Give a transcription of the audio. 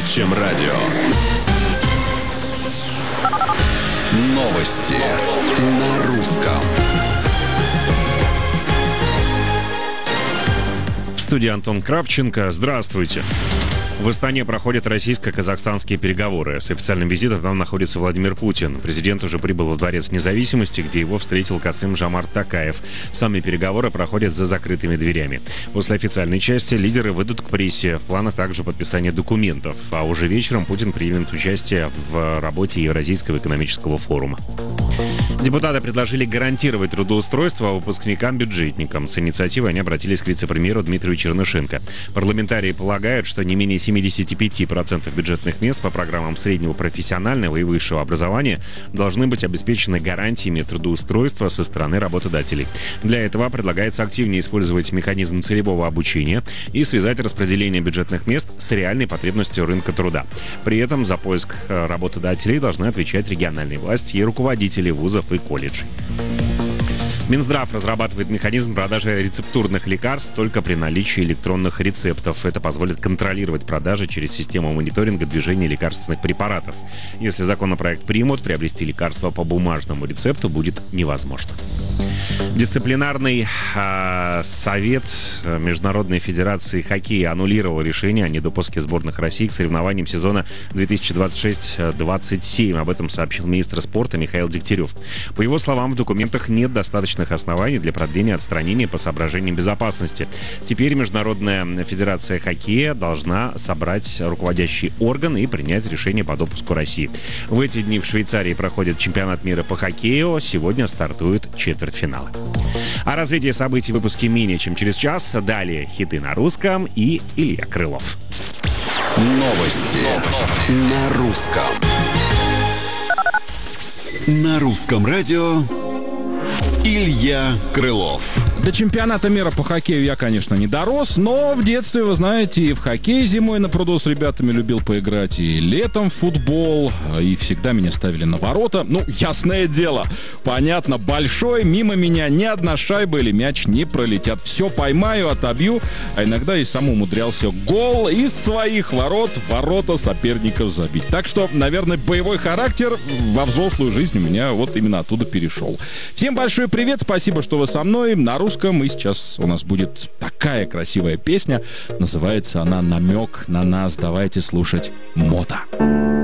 чем радио. Новости на русском. В студии Антон Кравченко. Здравствуйте. В Астане проходят российско-казахстанские переговоры. С официальным визитом там находится Владимир Путин. Президент уже прибыл во Дворец независимости, где его встретил Касым-Жомарт Токаев. Сами переговоры проходят за закрытыми дверями. После официальной части лидеры выйдут к прессе. В планах также подписание документов. А уже вечером Путин примет участие в работе Евразийского экономического форума. Депутаты предложили гарантировать трудоустройство выпускникам-бюджетникам. С инициативой они обратились к вице-премьеру Дмитрию Чернышенко. Парламентарии полагают, что не менее 75% бюджетных мест по программам среднего профессионального и высшего образования должны быть обеспечены гарантиями трудоустройства со стороны работодателей. Для этого предлагается активнее использовать механизм целевого обучения и связать распределение бюджетных мест с реальной потребностью рынка труда. При этом за поиск работодателей должны отвечать региональные власти и руководители вузов и колледжей. Минздрав разрабатывает механизм продажи рецептурных лекарств только при наличии электронных рецептов. Это позволит контролировать продажи через систему мониторинга движения лекарственных препаратов. Если законопроект примут, приобрести лекарства по бумажному рецепту будет невозможно. Дисциплинарный совет Международной федерации хоккея аннулировал решение о недопуске сборных России к соревнованиям сезона 2026-27. Об этом сообщил министр спорта Михаил Дегтярев. По его словам, в документах нет достаточных оснований для продления отстранения по соображениям безопасности. Теперь Международная федерация хоккея должна собрать руководящий орган и принять решение по допуску России. В эти дни в Швейцарии проходит чемпионат мира по хоккею. Сегодня стартуют четвертьфиналы. О развитии событий в выпуске менее чем через час. Далее хиты на русском и Илья Крылов. Новости на русском. На русском радио Илья Крылов. До чемпионата мира по хоккею я, конечно, не дорос, но в детстве, вы знаете, и в хоккей зимой на пруду с ребятами любил поиграть, и летом в футбол, и всегда меня ставили на ворота. Ну, ясное дело, понятно, большой, мимо меня ни одна шайба или мяч не пролетят. Все поймаю, отобью, а иногда и сам умудрялся гол из своих ворот в ворота соперников забить. Так что, наверное, боевой характер во взрослую жизнь у меня вот именно оттуда перешел. Всем большой привет, спасибо, что вы со мной. На русском и сейчас у нас будет такая красивая песня. Называется она «Намек на нас». Давайте слушать «Мото».